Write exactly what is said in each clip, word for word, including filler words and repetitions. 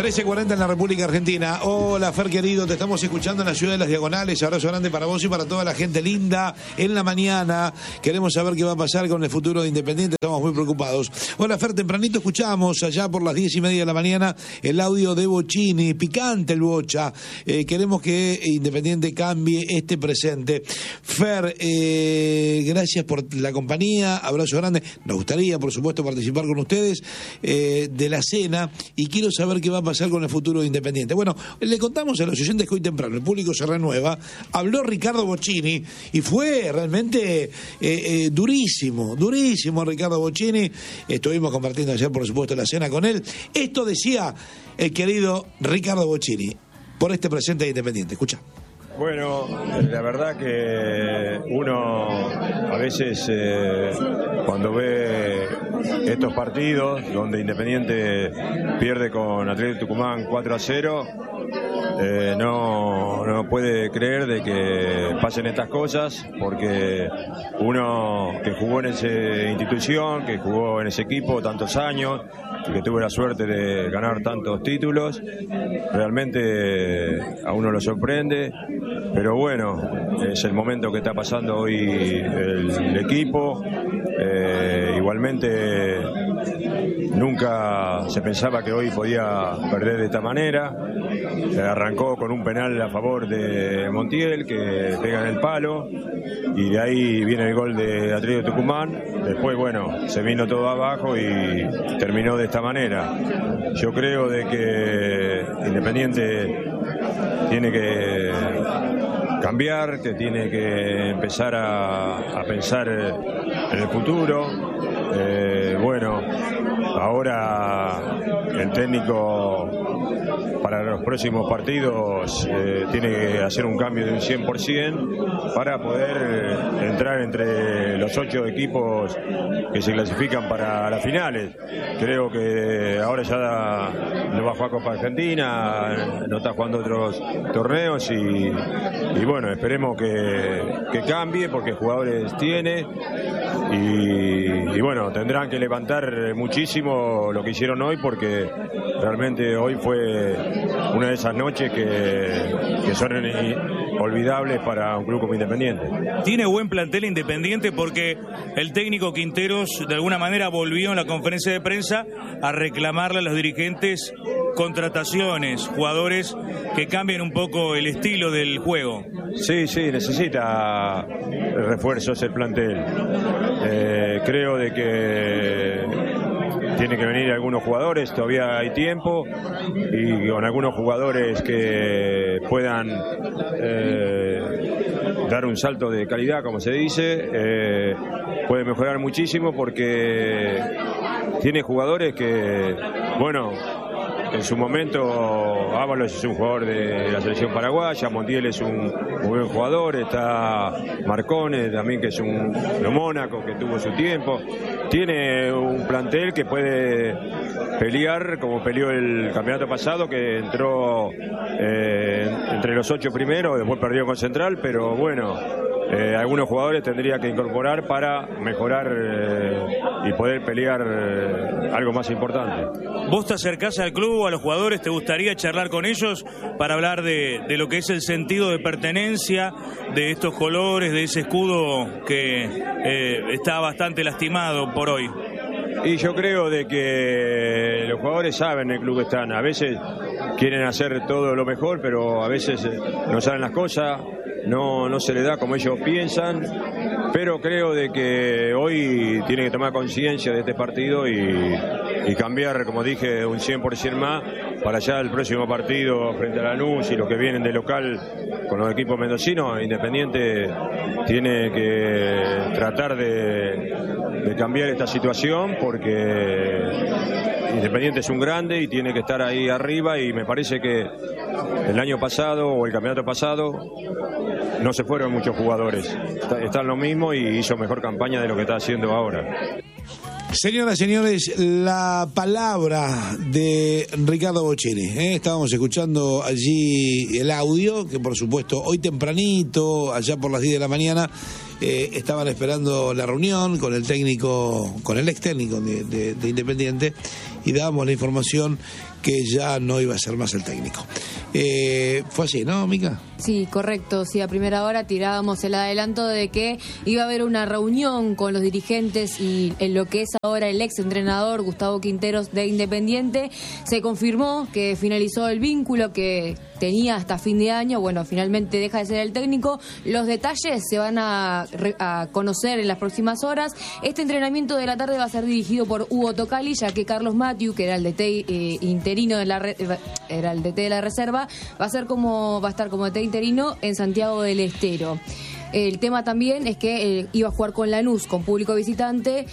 trece cuarenta en la República Argentina. Hola, Fer querido, te estamos escuchando en la ciudad de Las Diagonales. Abrazo grande para vos y para toda la gente linda. En la mañana queremos saber qué va a pasar con el futuro de Independiente. Estamos muy preocupados. Hola, Fer, tempranito escuchamos allá por las diez y media de la mañana el audio de Bocchini. Picante el Bocha. Eh, queremos que Independiente cambie este presente. Fer, eh, gracias por la compañía. Abrazo grande. Nos gustaría, por supuesto, participar con ustedes eh, de la cena y quiero saber qué va a pasar con el futuro de Independiente. Bueno, le contamos a los oyentes que hoy temprano el público se renueva. Habló Ricardo Bocchini y fue realmente eh, eh, durísimo, durísimo Ricardo Bocchini. Estuvimos compartiendo ayer, por supuesto, la cena con él. Esto decía el querido Ricardo Bocchini por este presente de Independiente. Escucha. Bueno, la verdad que uno a veces eh, cuando ve estos partidos donde Independiente pierde con Atlético Tucumán cuatro a cero, eh, no, no puede creer de que pasen estas cosas, porque uno que jugó en esa institución, que jugó en ese equipo tantos años y que tuvo la suerte de ganar tantos títulos, realmente a uno lo sorprende. Pero bueno, es el momento que está pasando hoy el, el equipo. Eh, igualmente nunca se pensaba que hoy podía perder de esta manera. Eh, arrancó con un penal a favor de Montiel que pega en el palo y de ahí viene el gol de Atlético Tucumán. Después, bueno, se vino todo abajo y terminó de esta manera. Yo creo de que Independiente tiene que cambiar, que tiene que empezar a, a pensar en el futuro. Eh, bueno, ahora el técnico para los próximos partidos eh, tiene que hacer un cambio de un cien por ciento para poder entrar entre los ocho equipos que se clasifican para las finales. Creo que ahora ya no va a jugar Copa Argentina, no está jugando otros torneos y, y bueno, esperemos que, que cambie porque jugadores tiene y, y bueno, tendrán que levantar muchísimo lo que hicieron hoy porque realmente hoy fue una de esas noches que, que son inolvidables para un club como Independiente. Tiene buen plantel Independiente porque el técnico Quinteros de alguna manera volvió en la conferencia de prensa a reclamarle a los dirigentes contrataciones, jugadores que cambien un poco el estilo del juego. Sí, sí, necesita refuerzos el plantel. Eh, creo de que tienen que venir algunos jugadores, todavía hay tiempo, y con algunos jugadores que puedan eh, dar un salto de calidad, como se dice, eh, puede mejorar muchísimo porque tiene jugadores que, bueno, en su momento Ábalos es un jugador de la selección paraguaya, Montiel es un muy buen jugador, está Marcone también, que es un de Mónaco, que tuvo su tiempo. Tiene un plantel que puede pelear como peleó el campeonato pasado, que entró eh, entre los ocho primeros, después perdió con Central, pero bueno, eh, algunos jugadores tendría que incorporar para mejorar eh, y poder pelear eh, algo más importante. ¿Vos te acercás al club, a los jugadores, te gustaría charlar con ellos para hablar de, de lo que es el sentido de pertenencia, de estos colores, de ese escudo que eh, está bastante lastimado por hoy? Y yo creo de que los jugadores saben en el club que están. A veces quieren hacer todo lo mejor, pero a veces no saben las cosas, no, no se les da como ellos piensan. Pero creo de que hoy tienen que tomar conciencia de este partido y, y cambiar, como dije, un cien por ciento más para ya el próximo partido frente a Lanús y los que vienen de local con los equipos mendocinos. Independiente tiene que tratar de, de cambiar esta situación porque Independiente es un grande y tiene que estar ahí arriba, y me parece que el año pasado o el campeonato pasado no se fueron muchos jugadores, están lo mismo y hizo mejor campaña de lo que está haciendo ahora. Señoras y señores, la palabra de Ricardo Bocchini. ¿eh? Estábamos escuchando allí el audio, que por supuesto hoy tempranito, allá por las diez de la mañana, eh, estaban esperando la reunión con el técnico, con el ex técnico de, de, de Independiente, y dábamos la información que ya no iba a ser más el técnico. Eh, fue así, ¿no, Mica? Sí, correcto. Sí, a primera hora tirábamos el adelanto de que iba a haber una reunión con los dirigentes y en lo que es ahora el ex entrenador Gustavo Quinteros de Independiente. Se confirmó que finalizó el vínculo que tenía hasta fin de año. Bueno, finalmente deja de ser el técnico. Los detalles se van a, a conocer en las próximas horas. Este entrenamiento de la tarde va a ser dirigido por Hugo Tocali, ya que Carlos Mathieu, que era el D T eh, interino de la re, era el D T de la reserva, va a ser como va a estar como D T interino en Santiago del Estero. El tema también es que eh, iba a jugar con Lanús, con público visitante,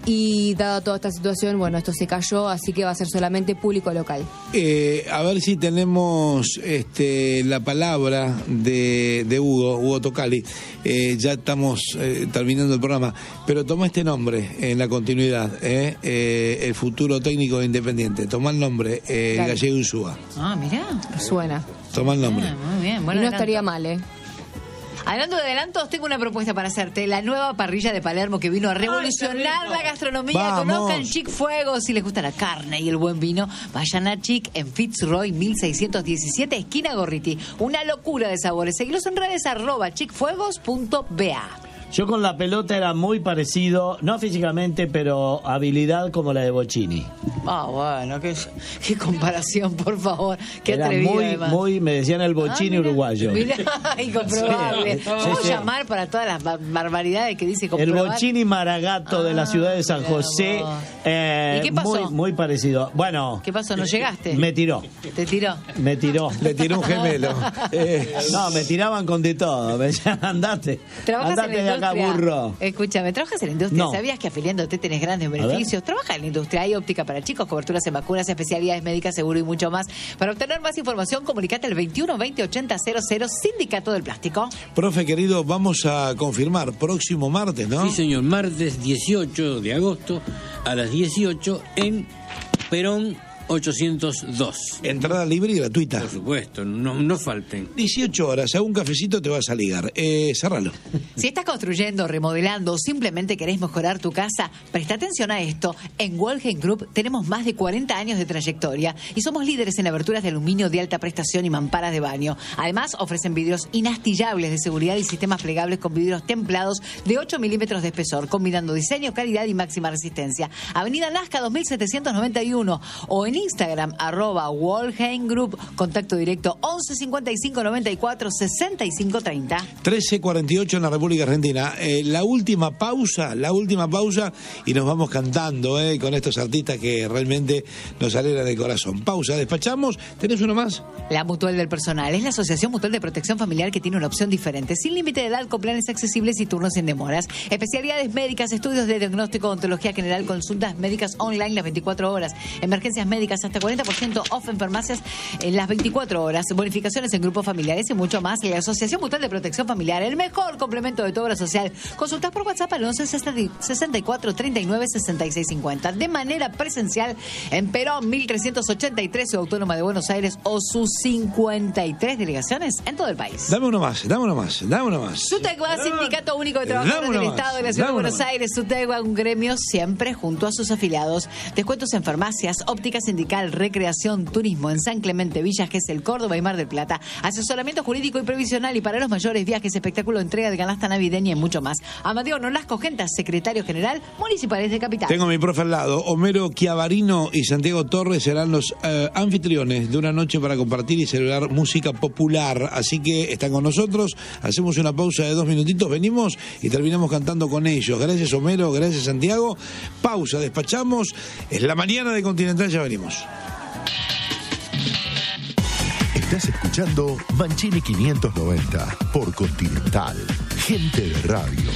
y dada toda esta situación, bueno, esto se cayó, así que va a ser solamente público local. Eh, a ver si tenemos este, la palabra de, de Hugo, Hugo Tocali. Eh, ya estamos eh, terminando el programa, pero toma este nombre en la continuidad, eh, eh, el futuro técnico de Independiente. Toma el nombre, eh, Gallego Insúa. Ah, mirá. Suena. Toma el nombre. Ah, muy bien. Bueno, y no adelanto. estaría mal, ¿eh? Hablando de adelantos, tengo una propuesta para hacerte. La nueva parrilla de Palermo que vino a revolucionar la gastronomía. Vamos. Conozcan Chic Fuego. Si les gusta la carne y el buen vino, vayan a Chic en Fitzroy mil seiscientos diecisiete, esquina Gorriti. Una locura de sabores. Seguilos en redes arroba chicfuegos punto b a. Yo con la pelota era muy parecido, no físicamente, pero habilidad como la de Bocini. Ah, bueno, qué, qué comparación, por favor. Qué era atrevido, muy, además. muy, me decían el Bocini Ah, mirá, uruguayo. Mirá, incomprobable. Sí, ¿Cómo sí, sí. llamar para todas las bar- barbaridades que dice El comprobar? Bocini Maragato Ah, de la ciudad de San mirá José. vos. eh, ¿Y qué pasó? Muy, muy parecido. Bueno. ¿Qué pasó? ¿No llegaste? Me tiró. ¿Te tiró? Me tiró. Le tiró un gemelo. Eh, No, me tiraban con de todo. Me decían, andate. ¿Trabajas Andate en de la acá, industria? burro. Escúchame, ¿trabajas en la industria? No. ¿Sabías que afiliándote tenés grandes ver. beneficios? Trabaja en la industria. Hay óptica para chicos, coberturas en vacunas, especialidades médicas, seguro y mucho más. Para obtener más información, comunicate al veintiuno veinte ochenta cero cero, Sindicato del Plástico. profe querido, vamos a confirmar próximo martes, ¿no? Sí, señor, martes dieciocho de agosto a las dieciocho en Perón ochocientos dos. Entrada libre y gratuita. Por supuesto, no, no falten. dieciocho horas, a un cafecito te vas a ligar. Eh, cerralo. Si estás construyendo, remodelando o simplemente querés mejorar tu casa, presta atención a esto. En Wolgen Group tenemos más de cuarenta años de trayectoria y somos líderes en aberturas de aluminio de alta prestación y mamparas de baño. Además, ofrecen vidrios inastillables de seguridad y sistemas plegables con vidrios templados de ocho milímetros de espesor, combinando diseño, calidad y máxima resistencia. Avenida Nazca dos mil setecientos noventa y uno o en Instagram, arroba Wolgen Group. Contacto directo once cincuenta y cinco noventa y cuatro sesenta y cinco treinta. trece cuarenta y ocho en la República Argentina. Eh, la última pausa, la última pausa y nos vamos cantando eh, con estos artistas que realmente nos alegran el corazón. Pausa, despachamos. ¿Tenés uno más? La Mutual del Personal es la Asociación Mutual de Protección Familiar que tiene una opción diferente, sin límite de edad, con planes accesibles y turnos sin demoras. Especialidades médicas, estudios de diagnóstico, odontología general, consultas médicas online las veinticuatro horas, emergencias médicas hasta cuarenta por ciento off en farmacias en las veinticuatro horas, bonificaciones en grupos familiares y mucho más. La Asociación Mutual de Protección Familiar, el mejor complemento de tu obra social. Consultas por WhatsApp al once sesenta y cuatro treinta y nueve sesenta y seis cincuenta. De manera presencial en Perón mil trescientos ochenta y tres, Ciudad Autónoma de Buenos Aires, o sus cincuenta y tres delegaciones en todo el país. Dame uno más, dame uno más, dame uno más. SUTECBA, Sindicato Único de Dame Trabajadores uno del más, Estado de la Ciudad de dame uno Buenos más. Aires. SUTECBA, un gremio siempre junto a sus afiliados. Descuentos en farmacias, óptica sindical, recreación, turismo en San Clemente, Villa Gesell, Córdoba y Mar del Plata. Asesoramiento jurídico y previsional, y para los mayores, viajes, espectáculo, entrega de canasta navideña y mucho más. Amadeo Nolasco Gentas, secretario general, Municipales de Capital. Tengo a mi profe al lado. Homero Chiavarino y Santiago Torres serán los eh, anfitriones de una noche para compartir y celebrar música popular. Así que están con nosotros. Hacemos una pausa de dos minutitos, venimos y terminamos cantando con ellos. Gracias Homero, gracias Santiago. Pausa, despachamos. Es la mañana de Continental, ya venimos. Estás escuchando Mancini quinientos noventa por Continental. Gente de radio.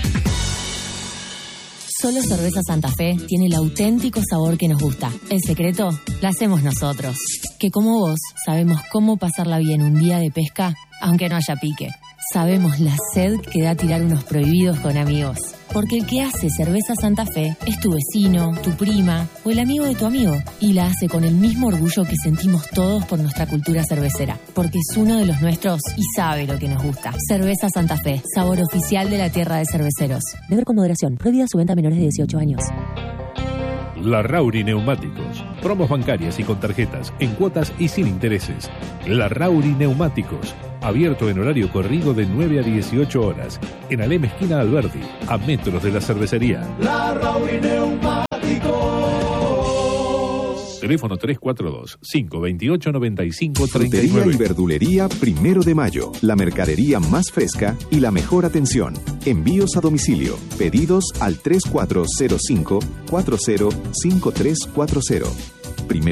Solo Cerveza Santa Fe tiene el auténtico sabor que nos gusta. El secreto lo hacemos nosotros, que como vos sabemos cómo pasarla bien un día de pesca, aunque no haya pique. Sabemos la sed que da tirar unos prohibidos con amigos. Porque el que hace Cerveza Santa Fe es tu vecino, tu prima o el amigo de tu amigo. Y la hace con el mismo orgullo que sentimos todos por nuestra cultura cervecera. Porque es uno de los nuestros y sabe lo que nos gusta. Cerveza Santa Fe, sabor oficial de la tierra de cerveceros. Beber con moderación. Prohibida su venta a menores de dieciocho años. Larrauri Neumáticos. Promos bancarias y con tarjetas, en cuotas y sin intereses. Larrauri Neumáticos. Abierto en horario corrido de nueve a dieciocho horas. En Alem esquina Alberdi, a metros de la cervecería. Larrauri Neumáticos. Teléfono tres cuatro dos, cinco dos ocho, nueve cinco tres Frutería nueve. y verdulería Primero de Mayo. La mercadería más fresca y la mejor atención. Envíos a domicilio. Pedidos al tres cuatro cero cinco, cuatro cero cinco tres cuatro cero.